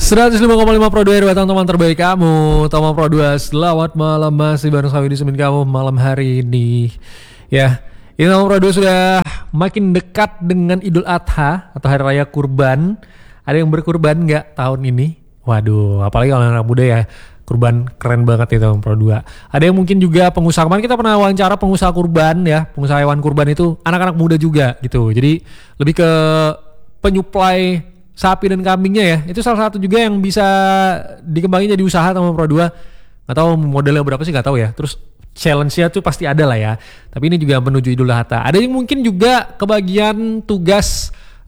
105,5 Pro 2 RW teman terbaik kamu. Toma Pro 2, selamat malam, masih bareng saya di Semin kamu malam hari ini. Ya, ini Toma Pro 2 sudah makin dekat dengan Idul Adha atau Hari Raya Kurban. Ada yang berkurban nggak tahun ini? Waduh, apalagi kalau anak muda ya, kurban keren banget itu Toma Pro 2. Ada yang mungkin juga pengusaha, kemarin kita pernah wawancara pengusaha kurban ya, pengusaha hewan kurban itu anak-anak muda juga gitu. Jadi lebih ke penyuplai sapi dan kambingnya ya, itu salah satu juga yang bisa dikembangin jadi usaha sama Pro 2. Gak tahu modelnya berapa sih, gak tahu ya. Terus challenge-nya tuh pasti ada lah ya. Tapi ini juga menuju Idul Adha. Ada yang mungkin juga kebagian tugas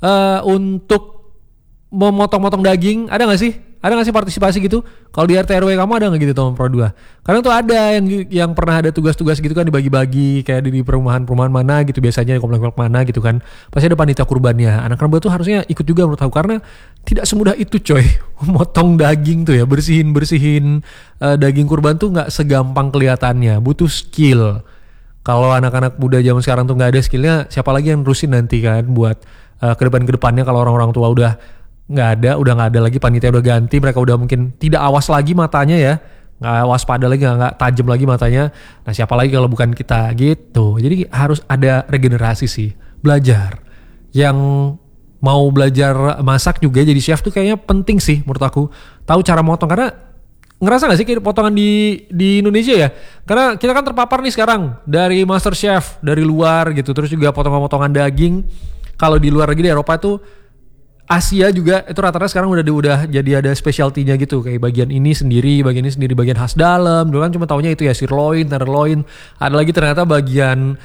untuk memotong-motong daging. Ada gak sih? Ada gak sih partisipasi gitu? Kalau di RT RW kamu ada gak gitu teman Pro 2? Kadang tuh ada yang pernah ada tugas-tugas gitu kan, dibagi-bagi kayak di perumahan-perumahan mana gitu, biasanya di komplek-komplek mana gitu kan. Pasti ada panitia kurbannya. Anak-anak muda tuh harusnya ikut juga menurut aku, karena tidak semudah itu coy. Motong daging tuh ya, bersihin daging kurban tuh gak segampang kelihatannya. Butuh skill. Kalau anak-anak muda zaman sekarang tuh gak ada skillnya, siapa lagi yang nerusin nanti kan buat kedepannya kalau orang-orang tua udah udah nggak ada lagi, panitia udah ganti, mereka udah mungkin tidak awas lagi matanya ya, nggak waspada lagi, nggak tajam lagi matanya. Nah siapa lagi kalau bukan kita gitu. Jadi harus ada regenerasi sih, belajar. Yang mau belajar masak juga jadi chef tuh kayaknya penting sih menurut aku, tahu cara motong. Karena ngerasa nggak sih kayak potongan di Indonesia ya, karena kita kan terpapar nih sekarang dari master chef dari luar gitu, terus juga potongan-potongan daging. Kalau di luar lagi di Eropa tuh, Asia juga itu rata-rata sekarang udah jadi ada specialty-nya gitu, kayak bagian ini sendiri, bagian khas dalam. Dulu kan cuma taunya itu ya sirloin, tenderloin. Ada lagi ternyata bagian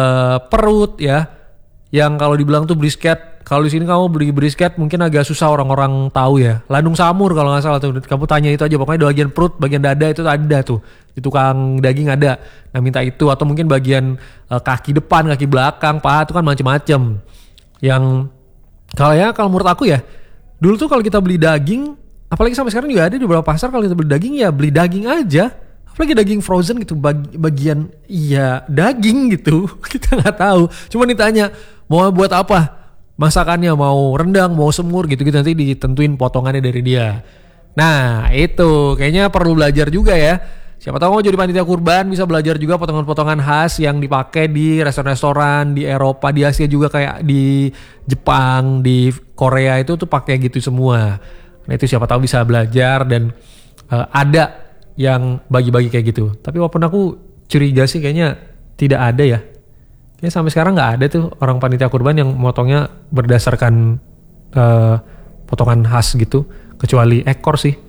perut ya, yang kalau dibilang tuh brisket. Kalau di sini kamu beli brisket mungkin agak susah orang-orang tahu ya. Landung samur kalau nggak salah tuh. Kamu tanya itu aja, pokoknya bagian perut, bagian dada itu ada tuh. Di tukang daging ada. Nah minta itu, atau mungkin bagian kaki depan, kaki belakang, paha itu kan macem-macem. Yang kalau menurut aku ya, dulu tuh kalau kita beli daging, apalagi sampai sekarang juga ada di beberapa pasar, kalau kita beli daging ya beli daging aja, apalagi daging frozen gitu, bagian iya daging gitu. Kita nggak tahu, cuma ditanya mau buat apa masakannya, mau rendang, mau semur gitu nanti ditentuin potongannya dari dia. Nah itu kayaknya perlu belajar juga ya. Siapa tahu mau jadi panitia kurban bisa belajar juga potongan-potongan khas yang dipakai di restoran-restoran di Eropa, di Asia juga, kayak di Jepang, di Korea itu tuh pakai gitu semua. Nah itu siapa tahu bisa belajar dan ada yang bagi-bagi kayak gitu. Tapi walaupun aku curiga sih kayaknya tidak ada ya. Kayaknya sampai sekarang nggak ada tuh orang panitia kurban yang motongnya berdasarkan potongan khas gitu, kecuali ekor sih.